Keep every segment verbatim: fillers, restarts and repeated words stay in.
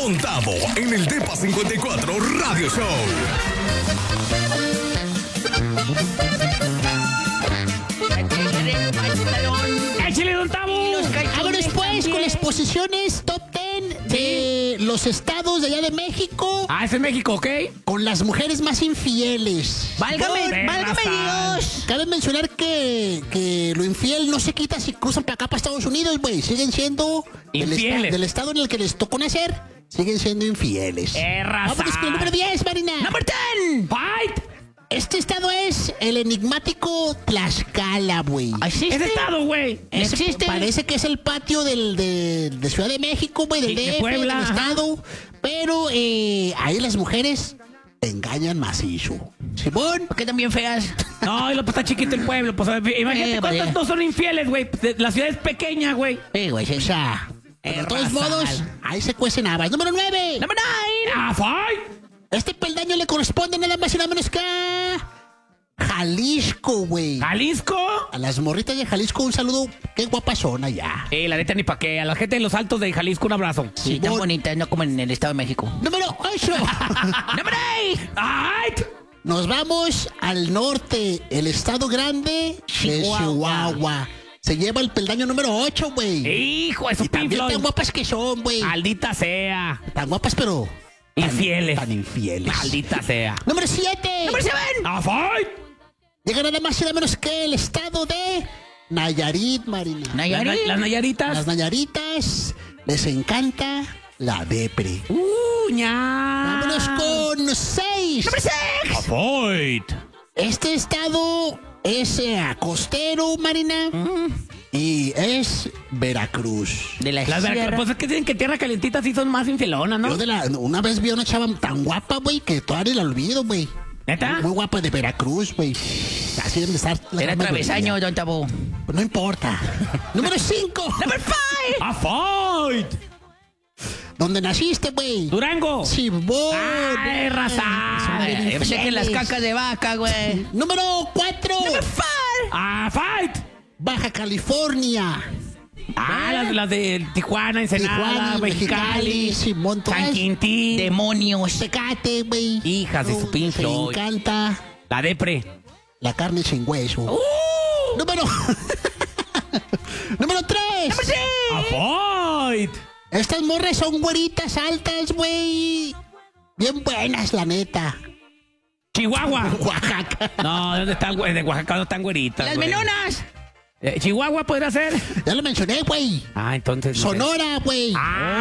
Don Tavo en el Depa cincuenta y cuatro Radio Show. ¡Échale, Don Tavo! Vámonos pues con las posiciones top diez de los estados de allá de México. Ah, es en México, ¿ok? Con las mujeres más infieles. Válgame, Bueno, válgame bastante. Dios. Cabe mencionar que, que lo infiel no se quita si cruzan para acá, para Estados Unidos, güey. Siguen siendo del, esta- Infieles. del estado en el que les tocó nacer. Siguen siendo infieles. Eh, raza. Vámonos con el número diez, Marina. Number ten. ¡Fight! Este estado es el enigmático Tlaxcala, güey. ¿Existe? Es estado, güey. Ese ¿Existe? Parece que es el patio del, de, de Ciudad de México, güey, del Sí, de D F, Puebla, del ajá. estado. Pero eh, ahí las mujeres te engañan macizo. Simón, ¿Por qué tan bien feas? No, y lo pues, está chiquito el pueblo. Pues, imagínate Eh, cuántos vaya. no son infieles, güey. La ciudad es pequeña, güey. Sí, güey, sí. o sea, Eh, de todos raza. modos, ahí se cuecen habas. Número nueve. Number nine. ¡Ah, fight! Este peldaño le corresponde nada más y nada menos que a Jalisco, güey. ¿Jalisco? A las morritas de Jalisco, un saludo. Qué guapas son allá. Eh, la neta ni pa' qué. A la gente de los altos de Jalisco, un abrazo. Sí, tan Simón. bonitas, no como en el Estado de México. Número ocho. Number eight. ¡Ay! Nos vamos al norte, el estado grande de Chihuahua. Chihuahua. Se lleva el peldaño número ocho, güey. ¡Hijo de su Y también pinfloy! tan guapas que son, güey. Maldita sea. Tan guapas, pero tan- Infieles. Tan infieles. Maldita sea. Número siete. Number seven. ¡Ah, fight! Llega nada más y nada menos que el estado de Nayarit, Marina. Las, Nayarit. las Nayaritas. Las Nayaritas les encanta la depre. ¡Uh, ña! Vámonos con seis. Number six. ¡Ah, fight! Este estado es eh, costero, Marina. Y es Veracruz. De la Las sierra. Veracruz, pues es que dicen que tierra calientita sí son más infelonas, ¿no? Yo de la, una vez vi a una chava tan guapa, güey, que todavía la olvido, güey. ¿Neta? Muy guapa de Veracruz, güey. Así deben de estar. la Era gran travesaño, mayoría. Don Tabo. Pues no importa. Número cinco. Number five. ¡Ah, fight! ¿Dónde naciste, güey? ¡Durango! Simón. ¡Ay, raza! Son bien Ay, yo pensé que las infieles. cacas de vaca, güey. Número cuatro. Number five. ¡Ah, fight! Baja California. Ah, las, las de Tijuana, Ensenada, Tijuana, Mexicali, Mexicali, Simón, todas. San Quintín. Demonios. Tecate, güey. Hijas de su Te Pink Floyd. encanta La depre. la carne sin hueso. ¡Uh! Número. Número tres. ¡Ah, fight! Estas morras son güeritas altas, güey. Bien buenas, la neta. Chihuahua. Oaxaca. No, ¿dónde están, güey? De Oaxaca no están güeritas. Las güey. menonas. Eh, Chihuahua podría ser. Ya lo mencioné, güey. Ah, entonces. no sé. Sonora, güey.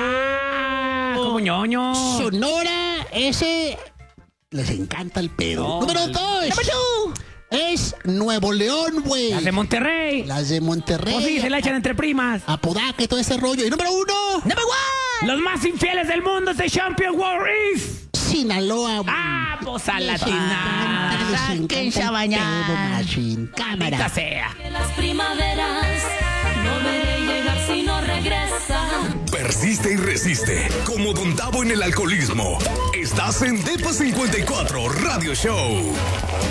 Ah, como ñoño. Sonora, ese les encanta el pedo. No. Número dos. Number two. Es Nuevo León, güey. Las de Monterrey. Las de Monterrey. Pues sí, se la echan entre primas. Apodaca y todo ese rollo. Y número uno, Number one. Los más infieles del mundo de Champion Warriors. Sinaloa, güey. Ah, pues a la Les china. encanta, les encanta Sáquense el a bañar. pedo, machín. Maldita Cámara. sea. Que las primaveras no veré llegar si no regresa. Persiste y resiste. Como Don Tavo en el alcoholismo. Estás en Depa cincuenta y cuatro Radio Show.